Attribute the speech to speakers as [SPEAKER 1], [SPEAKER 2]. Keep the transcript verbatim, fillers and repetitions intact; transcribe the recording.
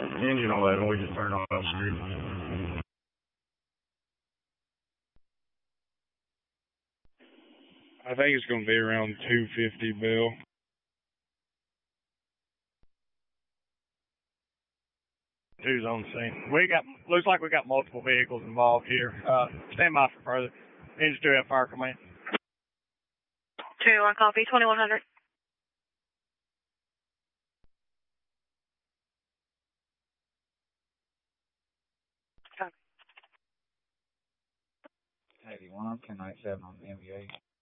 [SPEAKER 1] Engine eleven, we just turned off the grid.
[SPEAKER 2] I think it's going to be around two fifty, Bill.
[SPEAKER 1] Two's on the scene. We got, looks like we got multiple vehicles involved here. Uh, stand by for further. Engine two at fire command.
[SPEAKER 3] two one copy, twenty-one hundred.
[SPEAKER 4] eighty-one, ten ninety-seven on the M V A.